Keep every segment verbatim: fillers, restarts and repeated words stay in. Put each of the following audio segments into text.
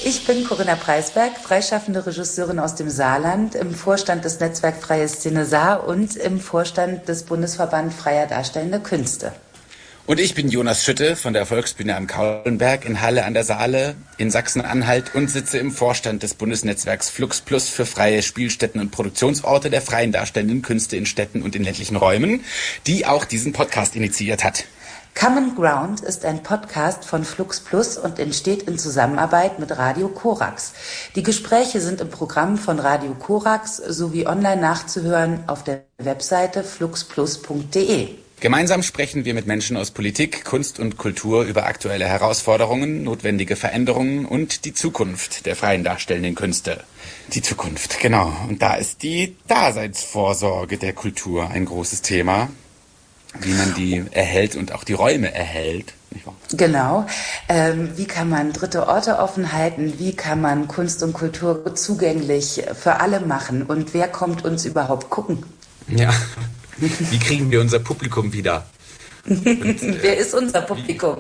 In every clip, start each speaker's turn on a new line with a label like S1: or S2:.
S1: Ich bin Corinna Preisberg, freischaffende Regisseurin aus dem Saarland, im Vorstand des Netzwerk Freie Szene Saar und im Vorstand des Bundesverband Freier Darstellende Künste.
S2: Und ich bin Jonas Schütte von der Volksbühne am Kaulenberg in Halle an der Saale in Sachsen-Anhalt und sitze im Vorstand des Bundesnetzwerks Flux Plus für freie Spielstätten und Produktionsorte der freien darstellenden Künste in Städten und in ländlichen Räumen, die auch diesen Podcast initiiert hat.
S1: Common Ground ist ein Podcast von Flux Plus und entsteht in Zusammenarbeit mit Radio Korax. Die Gespräche sind im Programm von Radio Korax sowie online nachzuhören auf der Webseite fluxplus punkt de.
S2: Gemeinsam sprechen wir mit Menschen aus Politik, Kunst und Kultur über aktuelle Herausforderungen, notwendige Veränderungen und die Zukunft der freien darstellenden Künste. Die Zukunft, genau. Und da ist die Daseinsvorsorge der Kultur ein großes Thema, wie man die erhält und auch die Räume erhält. Nicht wahr?
S1: Genau. Ähm, wie kann man dritte Orte offen halten? Wie kann man Kunst und Kultur zugänglich für alle machen? Und wer kommt uns überhaupt gucken?
S2: Ja. Wie kriegen wir unser Publikum wieder?
S1: Und, äh, Wer ist unser Publikum?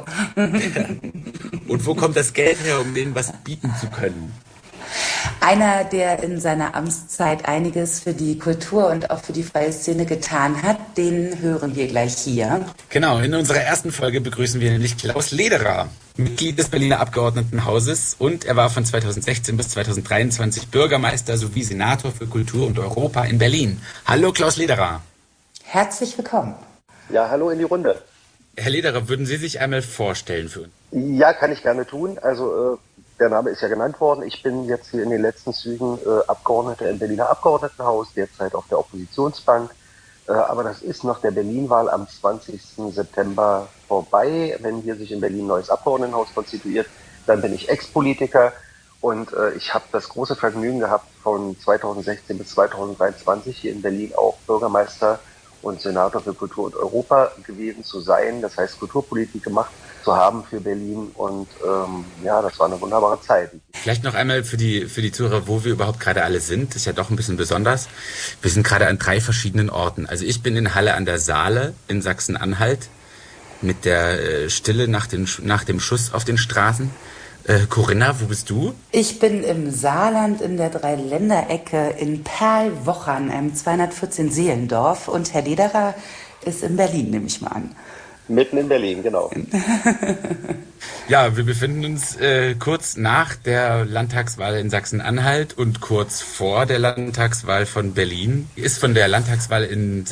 S2: Und wo kommt das Geld her, um denen was bieten zu können?
S1: Einer, der in seiner Amtszeit einiges für die Kultur und auch für die freie Szene getan hat, den hören wir gleich hier.
S2: Genau, in unserer ersten Folge begrüßen wir nämlich Klaus Lederer, Mitglied des Berliner Abgeordnetenhauses, und er war von zweitausendsechzehn bis zweitausenddreiundzwanzig Bürgermeister sowie Senator für Kultur und Europa in Berlin. Hallo Klaus Lederer.
S1: Herzlich willkommen.
S3: Ja, hallo in die Runde.
S2: Herr Lederer, würden Sie sich einmal vorstellen für uns?
S3: Ja, kann ich gerne tun. Also äh, der Name ist ja genannt worden. Ich bin jetzt hier in den letzten Zügen äh, Abgeordneter im Berliner Abgeordnetenhaus, derzeit auf der Oppositionsbank. Äh, aber das ist nach der Berlin-Wahl am zwanzigsten September vorbei. Wenn hier sich in Berlin ein neues Abgeordnetenhaus konstituiert, dann bin ich Ex-Politiker. Und äh, ich habe das große Vergnügen gehabt, von zweitausendsechzehn bis zweitausenddreiundzwanzig hier in Berlin auch Bürgermeister und Senator für Kultur und Europa gewesen zu sein, das heißt Kulturpolitik gemacht zu haben für Berlin, und ähm, ja, das war eine wunderbare Zeit.
S2: Vielleicht noch einmal für die für die Zuhörer, wo wir überhaupt gerade alle sind. Das ist ja doch ein bisschen besonders. Wir sind gerade an drei verschiedenen Orten. Also ich bin in Halle an der Saale in Sachsen-Anhalt mit der äh, Stille nach, den, nach dem Schuss auf den Straßen. Äh, Corinna, wo bist du?
S1: Ich bin im Saarland in der Dreiländerecke in Perlwochern, einem zweihundertvierzehn Seelendorf. Und Herr Lederer ist in Berlin, nehme ich mal an.
S3: Mitten in Berlin, genau.
S2: Ja, wir befinden uns äh, kurz nach der Landtagswahl in Sachsen-Anhalt und kurz vor der Landtagswahl von Berlin. Ist von der Landtagswahl in